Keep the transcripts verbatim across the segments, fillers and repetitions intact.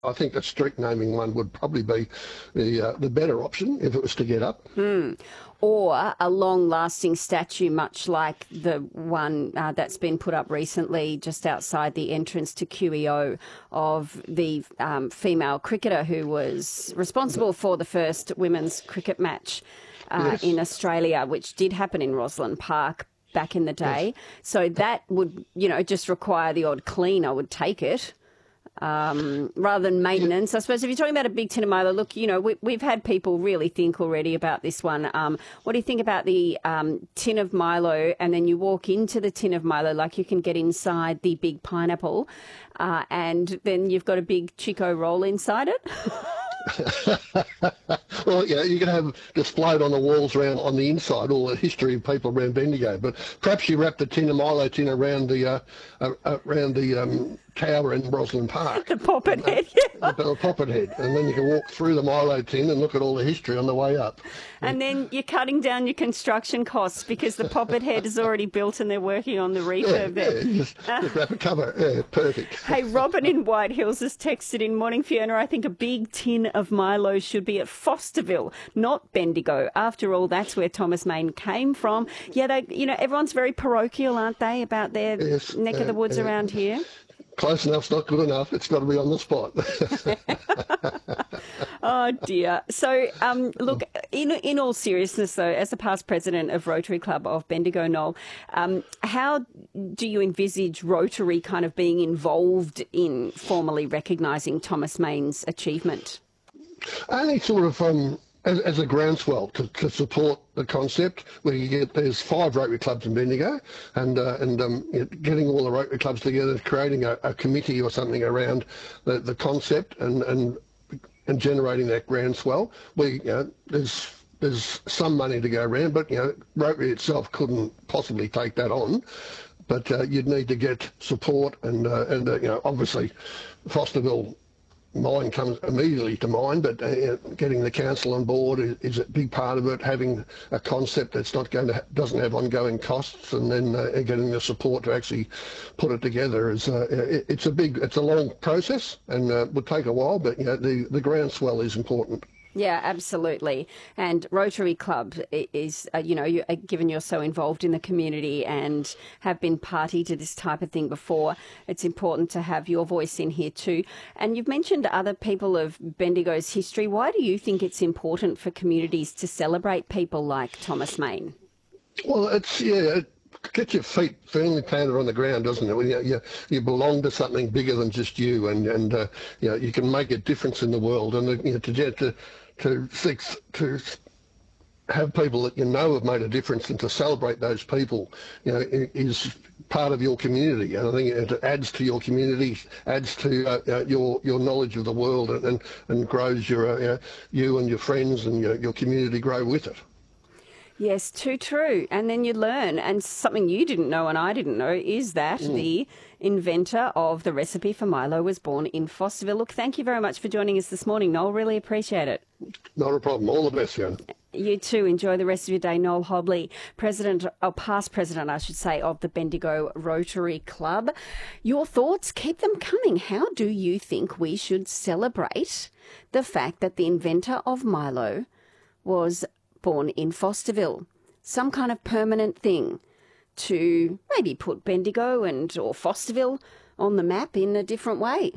I think the street naming one would probably be the uh, the better option if it was to get up. Mm. Or a long-lasting statue, much like the one uh, that's been put up recently just outside the entrance to Q E O of the um, female cricketer who was responsible for the first women's cricket match uh, Yes. in Australia, which did happen in Roslyn Park back in the day. Yes. So that would, you know, just require the odd clean, I would take it. Um, rather than maintenance. I suppose if you're talking about a big tin of Milo, look, you know, we, we've had people really think already about this one. Um, what do you think about the um, tin of Milo, and then you walk into the tin of Milo, like you can get inside the big pineapple, uh, and then you've got a big Chico roll inside it? Well, yeah, you can have displayed on the walls around on the inside all the history of people around Bendigo, but perhaps you wrap the tin of Milo tin around the uh, uh, around the um, tower in Roslyn Park. The poppet head, yeah. The poppet head, and then you can walk through the Milo tin and look at all the history on the way up. And then you're cutting down your construction costs because the poppet head is already built and they're working on the refurb yeah, there. Yeah, just, just wrap a cover. Yeah, perfect. Hey, Robin in White Hills has texted in, morning Fiona, I think a big tin of Milo should be at Fosterville, not Bendigo. After all, that's where Thomas Main came from. Yeah, they, you know, everyone's very parochial, aren't they, about their Yes, neck of the woods uh, uh, around here? Close enough's not good enough. It's got to be on the spot. Oh, dear. So, um, look, in in all seriousness, though, as the past president of Rotary Club of Bendigo, Noel, um, how do you envisage Rotary kind of being involved in formally recognising Thomas Main's achievement? Only sort of um, as, as a groundswell to, to support the concept. Where you get there's five Rotary clubs in Bendigo, and uh, and um, you know, getting all the Rotary clubs together, creating a, a committee or something around the, the concept, and, and and generating that groundswell. We you know there's there's some money to go around, but you know Rotary itself couldn't possibly take that on. But uh, you'd need to get support, and uh, and uh, you know obviously Fosterville mine comes immediately to mind, but uh, getting the council on board is, is a big part of it. Having a concept that's not going to ha- doesn't have ongoing costs, and then uh, getting the support to actually put it together is uh, it, it's a big, it's a long process, and uh, would take a while. But you know, the the groundswell is important. Yeah, absolutely. And Rotary Club is, uh, you know, you, uh, given you're so involved in the community and have been party to this type of thing before, it's important to have your voice in here too. And you've mentioned other people of Bendigo's history. Why do you think it's important for communities to celebrate people like Thomas Main? Well, it's, yeah, it gets your feet firmly planted on the ground, doesn't it? When you, you, you belong to something bigger than just you, and, and uh, you know, you can make a difference in the world. And you know, to, to, to, seek, to have people that you know have made a difference and to celebrate those people, you know, is part of your community. And I think it adds to your community, adds to uh, your your knowledge of the world, and, and, and grows your, uh, you know, you and your friends and your, your community grow with it. Yes, too true. And then you learn. And something you didn't know and I didn't know is that mm. the inventor of the recipe for Milo was born in Fosterville. Look, thank you very much for joining us this morning, Noel. Really appreciate it. Not a problem. All the best, Fiona. You too. Enjoy the rest of your day. Noel Hobley, president, or past president, I should say, of the Bendigo Rotary Club. Your thoughts, keep them coming. How do you think we should celebrate the fact that the inventor of Milo was born in Fosterville? Some kind of permanent thing to maybe put Bendigo and or Fosterville on the map in a different way.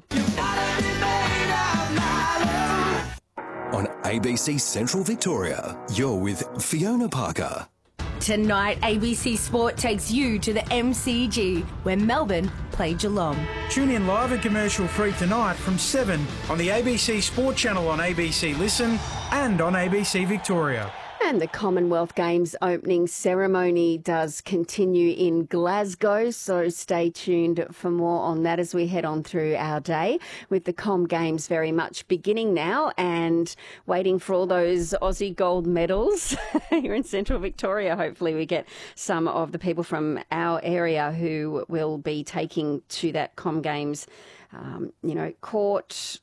On A B C Central Victoria, you're with Fiona Parker. Tonight, A B C Sport takes you to the M C G, where Melbourne play Geelong. Tune in live and commercial free tonight from seven on the A B C Sport channel on A B C Listen and on A B C Victoria. And the Commonwealth Games opening ceremony does continue in Glasgow, so stay tuned for more on that as we head on through our day, with the Com Games very much beginning now and waiting for all those Aussie gold medals here in Central Victoria. Hopefully we get some of the people from our area who will be taking to that Com Games, um, you know, court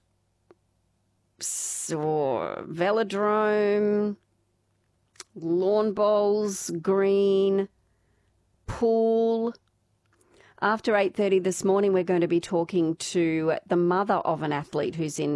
or velodrome, lawn bowls, green, pool. After eight thirty this morning, we're going to be talking to the mother of an athlete who's in